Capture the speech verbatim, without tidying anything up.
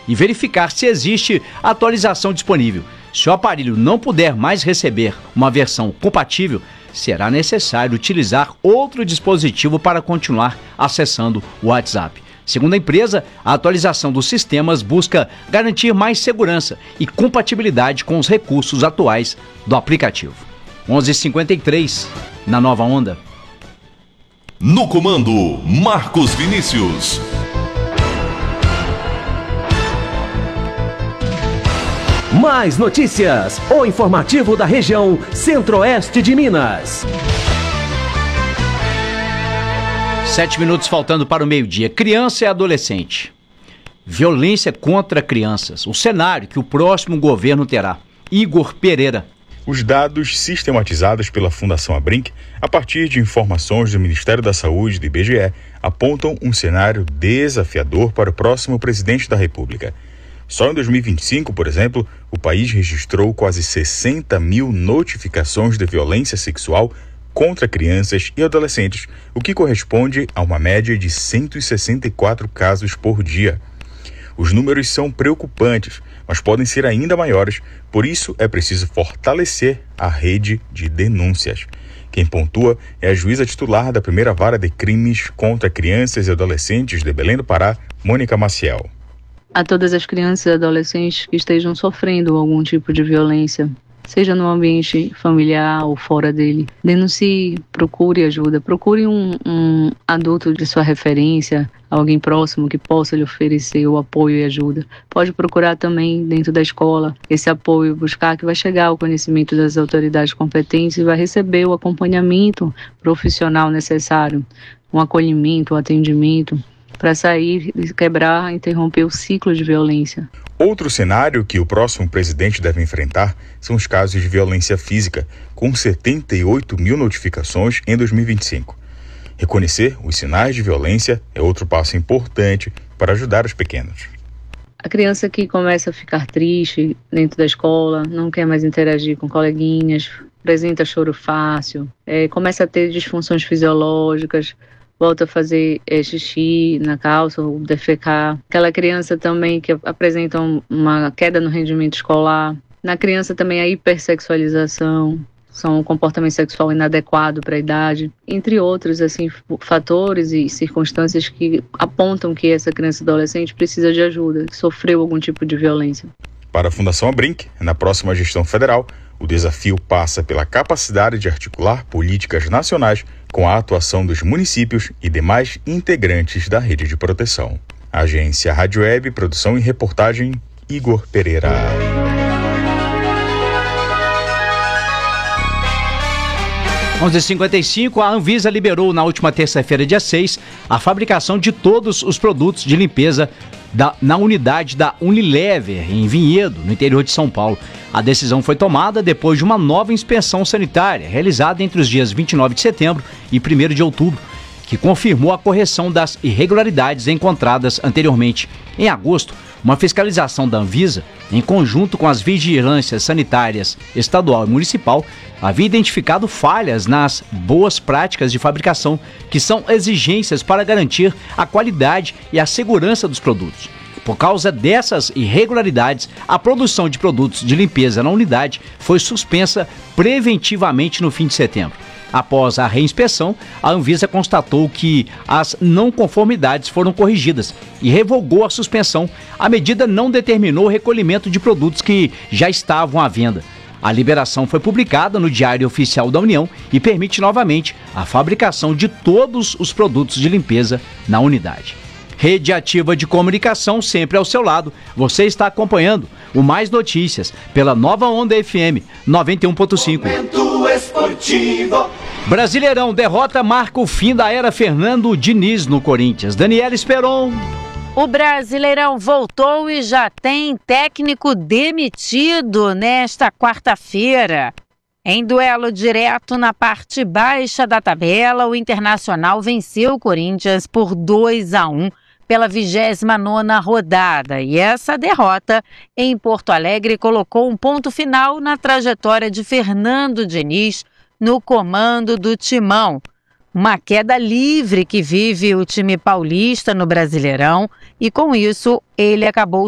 e verificar se existe atualização disponível. Se o aparelho não puder mais receber uma versão compatível, será necessário utilizar outro dispositivo para continuar acessando o WhatsApp. Segundo a empresa, a atualização dos sistemas busca garantir mais segurança e compatibilidade com os recursos atuais do aplicativo. onze e cinquenta e três, na Nova Onda. No comando, Marcos Vinícius. Mais notícias, o informativo da região Centro-Oeste de Minas. Sete minutos faltando para o meio-dia. Criança e adolescente. Violência contra crianças. O cenário que o próximo governo terá. Igor Pereira. Os dados sistematizados pela Fundação Abrinq, a partir de informações do Ministério da Saúde e do I B G E, apontam um cenário desafiador para o próximo presidente da República. Só em dois mil e vinte e cinco, por exemplo, o país registrou quase sessenta mil notificações de violência sexual contra crianças e adolescentes, o que corresponde a uma média de cento e sessenta e quatro casos por dia. Os números são preocupantes, mas podem ser ainda maiores, por isso é preciso fortalecer a rede de denúncias. Quem pontua é a juíza titular da primeira vara de crimes contra crianças e adolescentes de Belém do Pará, Mônica Maciel. A todas as crianças e adolescentes que estejam sofrendo algum tipo de violência, seja no ambiente familiar ou fora dele, denuncie, procure ajuda, procure um, um adulto de sua referência, alguém próximo que possa lhe oferecer o apoio e ajuda. Pode procurar também dentro da escola esse apoio, buscar que vai chegar ao conhecimento das autoridades competentes e vai receber o acompanhamento profissional necessário, um acolhimento, um atendimento, para sair, quebrar, interromper o ciclo de violência. Outro cenário que o próximo presidente deve enfrentar são os casos de violência física, com setenta e oito mil notificações em dois mil e vinte e cinco. Reconhecer os sinais de violência é outro passo importante para ajudar os pequenos. A criança que começa a ficar triste dentro da escola, não quer mais interagir com coleguinhas, apresenta choro fácil, é, começa a ter disfunções fisiológicas, volta a fazer é, xixi na calça ou defecar. Aquela criança também que apresenta uma queda no rendimento escolar. Na criança também a hipersexualização, são um comportamento sexual inadequado para a idade, entre outros assim, fatores e circunstâncias que apontam que essa criança e adolescente precisa de ajuda, que sofreu algum tipo de violência. Para a Fundação Abrinq, na próxima gestão federal, o desafio passa pela capacidade de articular políticas nacionais com a atuação dos municípios e demais integrantes da rede de proteção. Agência Rádio Web, produção e reportagem, Igor Pereira. onze e cinquenta e cinco, a Anvisa liberou na última terça-feira, dia seis, a fabricação de todos os produtos de limpeza da, na unidade da Unilever, em Vinhedo, no interior de São Paulo. A decisão foi tomada depois de uma nova inspeção sanitária, realizada entre os dias vinte e nove de setembro e primeiro de outubro, que confirmou a correção das irregularidades encontradas anteriormente. Em agosto, uma fiscalização da Anvisa, em conjunto com as vigilâncias sanitárias estadual e municipal, havia identificado falhas nas boas práticas de fabricação, que são exigências para garantir a qualidade e a segurança dos produtos. Por causa dessas irregularidades, a produção de produtos de limpeza na unidade foi suspensa preventivamente no fim de setembro. Após a reinspeção, a Anvisa constatou que as não conformidades foram corrigidas e revogou a suspensão. A medida não determinou o recolhimento de produtos que já estavam à venda. A liberação foi publicada no Diário Oficial da União e permite novamente a fabricação de todos os produtos de limpeza na unidade. Rede Ativa de Comunicação, sempre ao seu lado. Você está acompanhando o Mais Notícias pela Nova Onda F M noventa e um ponto cinco. Brasileirão, derrota marca o fim da era Fernando Diniz no Corinthians. Daniela Esperon. O Brasileirão voltou e já tem técnico demitido nesta quarta-feira. Em duelo direto na parte baixa da tabela, o Internacional venceu o Corinthians por dois a um pela vigésima nona rodada. E essa derrota em Porto Alegre colocou um ponto final na trajetória de Fernando Diniz no comando do Timão. Uma queda livre que vive o time paulista no Brasileirão e, com isso, ele acabou